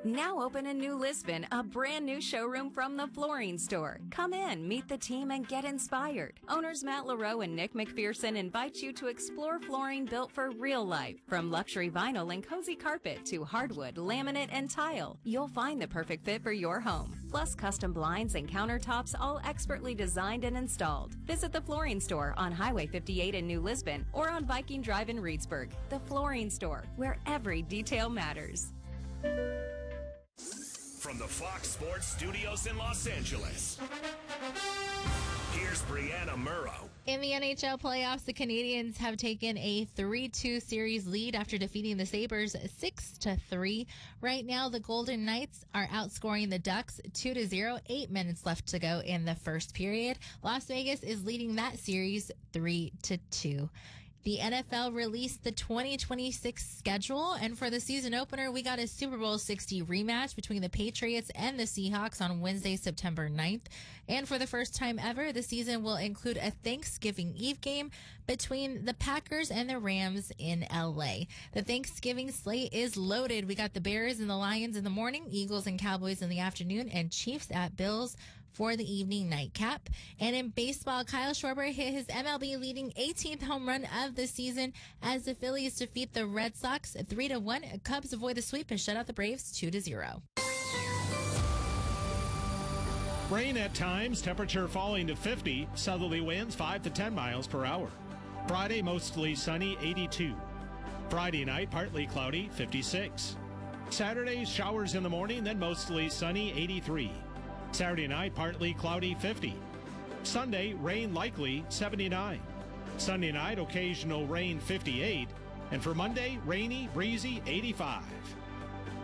Now open in New Lisbon, a brand new showroom from the Flooring Store. Come in, meet the team, and get inspired. Owners Matt LaRoe and Nick McPherson invite you to explore flooring built for real life. From luxury vinyl and cozy carpet to hardwood, laminate, and tile, you'll find the perfect fit for your home. Plus custom blinds and countertops, all expertly designed and installed. Visit the Flooring Store on Highway 58 in New Lisbon or on Viking Drive in Reedsburg. The Flooring Store, where every detail matters. From the Fox Sports Studios in Los Angeles, here's Brianna Murrow. In the NHL playoffs, the Canadiens have taken a 3-2 series lead after defeating the Sabres 6-3. Right now, the Golden Knights are outscoring the Ducks 2-0. 8 minutes left to go in the first period. Las Vegas is leading that series 3-2. The NFL released the 2026 schedule, and for the season opener, we got a Super Bowl 60 rematch between the Patriots and the Seahawks on Wednesday, September 9th. And for the first time ever, the season will include a Thanksgiving Eve game between the Packers and the Rams in LA. The Thanksgiving slate is loaded. We got the Bears and the Lions in the morning, Eagles and Cowboys in the afternoon, and Chiefs at Bills for the evening nightcap. And in baseball, Kyle Schwarber hit his MLB leading 18th home run of the season as the Phillies defeat the Red Sox 3-1. Cubs avoid the sweep and shut out the Braves 2-0. Rain at times, temperature falling to 50, southerly winds 5 to 10 miles per hour. Friday, mostly sunny, 82. Friday night, partly cloudy, 56. Saturday, showers in the morning, then mostly sunny, 83. Saturday night, partly cloudy, 50. Sunday, rain likely, 79. Sunday night, occasional rain, 58. And for Monday, rainy, breezy, 85.